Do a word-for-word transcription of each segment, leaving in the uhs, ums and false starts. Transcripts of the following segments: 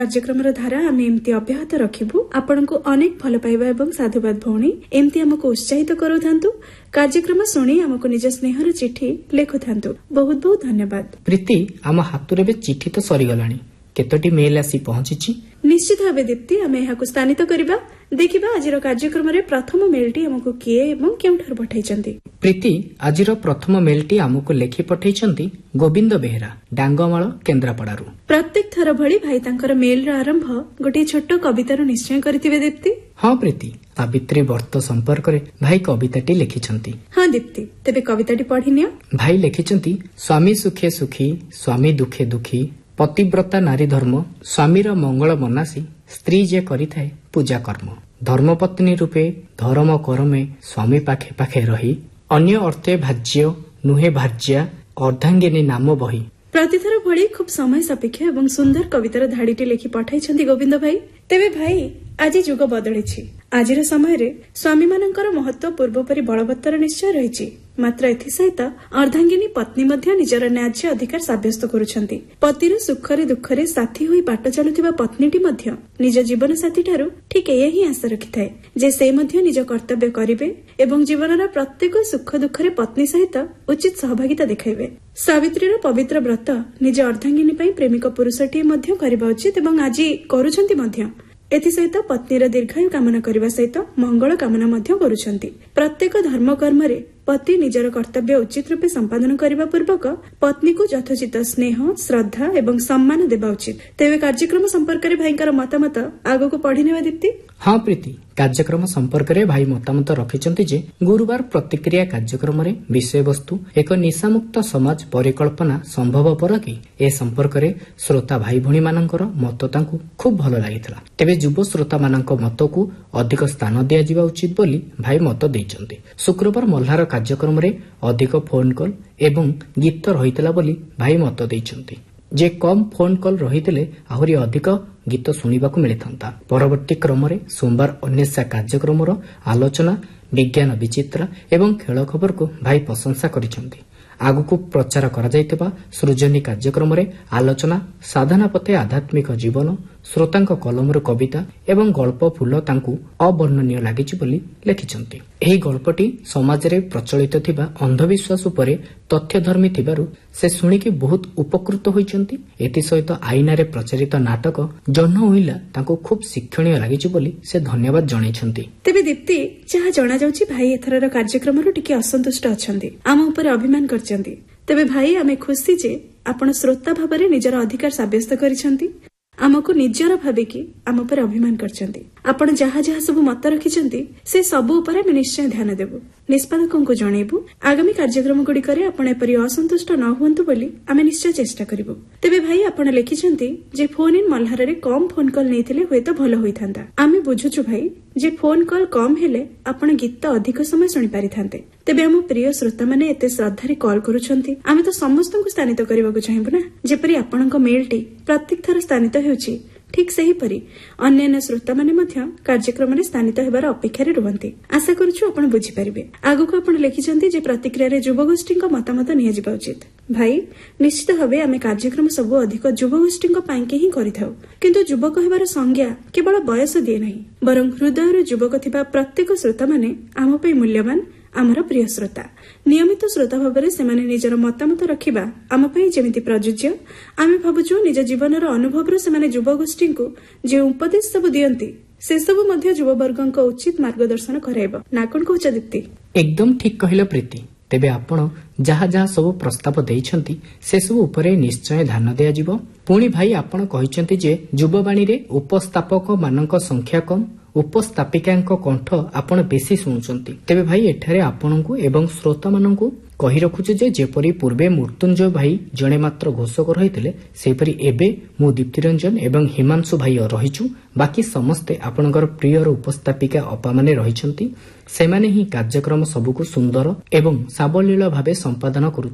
कार्यक्रम धारा आम एमती अब्याहत रखिबु। आपनकु अनेक भल पाइबा एवं साधुवाद भौणी एमती हमको उत्साहित करूथांतु। कार्यक्रम शुणी हमको निज स्नेहर चिठी लेखुथांतु। बहुत बहुत धन्यवाद। प्रीति आम हातुरे बे चिठी तो सरीगलाणी, केतोटी मेल आसी पहुंची? निश्चित भावे दीप्ति आम यहाँ स्थानित करबा। देखिबा आजिर कार्यक्रम रे प्रथम मेलटी हमको किए एवं केउठार पठाइचंती। प्रीति आजिर प्रथम मेलटी हमको लेखि पठाइचंती गोविंद बेहरा, डांगमाळ, केन्द्रापड़ारू। प्रत्येक थर भली भाई तांकर मेल रा आरंभ गोटे छोट कवितार निश्चय करथिबे दीप्ति। हाँ प्रीति, सावित्री व्रत संपर्क रे भाई कविताटी लिखिछंती। हाँ दीप्ति, तेबे कविताटी पढ़ी नियो। भाई लिखिछंती, स्वामी सुखे सुखी, स्वामी दुखे दुखी, पतिव्रता नारी धर्म, स्वामीर मंगल मनासी, स्त्री जे करिथाए पूजा कर्म। धर्मपत्नी रूपे धर्म करमे, स्वामी पाखे पाखे रही, अन्य अर्थे भाज्य नुहे भाज्या, अर्धांगिनी नाम बही। प्रतिथर भली खूब समय सापेक्ष एवं सुंदर कवितार धाड़ीटी लिखि पठाइछंती गोविंद भाई। तेबे भाई आज जुग बदलिछि। आजिर समय रे स्वामी मानकर महत्व पूर्व परि बलवत्तर निश्चय रहिछि। मात्र एथि सहित अर्धांगिनी पत्नी मध्य निजर न्याय्य अधिकार साब्यस्त करुछंती। पतिर सुखरे दुखरे साथी होई बाट चलुथिबा पत्नीटी मध्य निज जीवन साथी ठारू ठीक एया ही आशा रखिथाए जे से मध्य निज कर्तव्य करिवे एवं जीवनर प्रत्येक सुख दुखरे पत्नी सहित उचित सहभागिता देखाइबे। सावित्रीर पवित्र व्रत निज अर्धांगिनी पई प्रेमिक पुरुषटी मध्य करबा उचित एवं आज करुछंती मध्य। एथिसहित पत्नीर दीर्घायु कामना करने सहित मंगल कामना मध्य करुछंती। प्रत्येक धर्म कर्म रे पति निजर कर्तव्य उचित रूपे संपादन करने पूर्वक पत्नी को यथोचित स्नेह श्रद्धा एवं सम्मान देवा उचित। तेरे कार्यक्रम संपर्क में भाईंकर मतामत आगो को पढ़ी नेबा दीप्ति। हाँ प्रीति, कार्यक्रम संपर्क में भाई मतामत रखिछंती जे गुरुवार प्रतिक्रिया कार्यक्रम रे विषय वस्तु एक निशामुक्त समाज परिकल्पना संभवपर कि ए संपर्क में श्रोता भाई भणी मानकर मत तांकु खूब भल लागितला। तेबे युव श्रोता मानक मत को अधिक स्थान दिया जिबा उचित बोली भाई मत देइचंती। शुक्रवार मल्हार कार्यक्रम रे अधिक फोन कॉल एवं गीत रहितला बोली भाई मत देइचंती। जे कम फोन कॉल रहितले आहुरी अधिक गीत सुनिबाकू मिलिथंता। परवर्ती क्रम रे सोमवार अन्वेषा कार्यक्रम आलोचना, विज्ञान विचित्र एवं खेल खबर को भाई प्रशंसा करिसंती। आगुकू प्रचार करा जायतिबा सृजनी कार्यक्रम रे आलोचना, साधना पथे आध्यात्मिक जीवन, श्रोतांक कलमर कविता एवं गल्प फूल तांकू अवर्णनीय लागिछि बोली लिखिछंती। एही गल्पटी समाज रे प्रचलित थिबा अंधविश्वास उपरे तथ्यधर्मी थिबारु से शुणिकी बहुत उपकृत होइछंती। एति सहित आईना रे प्रचारित नाटक जन्म होइला तांकू खूब शिक्षणीय लागिछि बोली से धन्यवाद जणाइछंती। तेबे दीप्ति जहा जणा जाउछि भाई एथरर कार्यक्रम रु टिके असंतुष्ट अछंती, आम ऊपर अभिमान करछंती। तेबे भाई आमे खुशी जे आपण श्रोता भाबरे निजर अधिकार साब्यस्त करिछंती। आमको निजर भाविकी आम पर अभिमान करछंती। आपण जहा जहा सब मत रखिछंती से सब ऊपर आमे निश्चय ध्यान देबु। निष्पादकों को जणैबु आगामी कार्यक्रम गुडी करे आपण एपरि असंतुष्ट न हुंतु बोली आमे निश्चय चेष्टा करिबु। तेबे भाई आपण लिखिछंती जे फोन इन मल्हार रे कम फोन कॉल नैथिले होय तो भलो होइथांता। आमे बुझुछु भाई जे फोन कॉल कम हेले आपण गीत अधिक समय सुनि पारिथांते। तेबे हम प्रिय श्रोता माने एते श्रद्धारे कॉल करूछंती। आमे तो समस्तଙ୍କୁ स्थानित करबाकू चाहेबु ना। जेपरि आपणक मेलटी प्रत्येक थर स्थानित हेउछि ठीक सही परी अन्य श्रोता माने मध्य कार्यक्रम रे स्थानित हेबार अपेक्षा रे रुहंती। आशा करूछु आपण बुझी परिबे। आगु को आपण लिखिछंती जे प्रतिक्रिया रे युवगोष्ठीक मतामत निया जिबा उचित। भाई निश्चित भावे आमे कार्यक्रम सब अधिक युवगोष्ठीक पाई के ही करिथाउ, किंतु युवक हेबार संज्ञा केवल बयस दिए नाही, बरं हृदय युवक थिबा प्रत्येक श्रोता माने आम पई मूल्यवान। आमर प्रिय श्रोता नियमित श्रोता भाव से निजर मतामत रखा आम जमी प्रयोज्य। आम भावुँ निज जीवनर अनुभव से युवगोष्ठी को जो उपदेश सब दियंती से सब युववर्ग उचित मार्गदर्शन कराइब ना कौन कहूच दीप्ति? एकदम ठीक कहल प्रीति। तेबे आपण जहा जहा सब प्रस्ताव देइछंती से सब उपरे निश्चय ध्यान दिया जिवो। पुणी भाई आपण कहिसंती जे युववाणी रे उपस्थापक मानक संख्या कम, उपस्थापिकांक कंठ आपण बेसी शुणुचंती। तेबे भाई एठारे आपणଙ୍କୁ एवं श्रोता मानଙ୍କୁ कहि रखुछु जे जेपरि पूर्वे मृत्युंजय भाई जणे मात्र घोषक रहितले सेपरि एबे मु दीप्ति रंजन एवं हिमांशु भाई रहिछु। बाकी समस्ते आपणकर प्रियर उपस्थापिका अपा माने रहिछंती। सेमाने ही कार्यक्रम सबुको सुंदर एवं साबलील भावे संपादन करूछंती।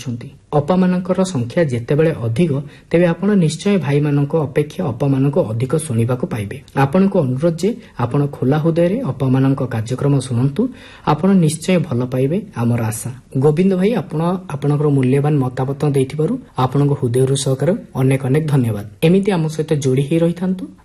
ଅପାମାନଙ୍କର ସଂଖ୍ୟା ଯେତେବେଳେ ଅଧିକ ତେବେ ଆପଣ ନିଶ୍ଚୟ ଭାଇମାନଙ୍କ ଅପେକ୍ଷା ଅପାମାନଙ୍କୁ ଅଧିକ ଶୁଣିବାକୁ ପାଇବେ। ଆପଣଙ୍କୁ ଅନୁରୋଧ ଯେ ଆପଣ ଖୋଲା ହୃଦୟରେ ଅପାମାନଙ୍କ କାର୍ଯ୍ୟକ୍ରମ ଶୁଣନ୍ତୁ। ଆପଣ ନିଶ୍ଚୟ ଭଲ ପାଇବେ ଆମର ଆଶା। ଗୋବିନ୍ଦ ଭାଇ, ଆପଣ ଆପଣଙ୍କର ମୂଲ୍ୟବାନ ମତାମତ ଦେଇଥିବାରୁ ଆପଣଙ୍କ ହୃଦୟରୁ ସହକାର ଅନେକ ଅନେକ ଧନ୍ୟବାଦ। ଏମିତି ଆମ ସହିତ ଯୋଡ଼ି ହୋଇ ରହିଥାନ୍ତୁ।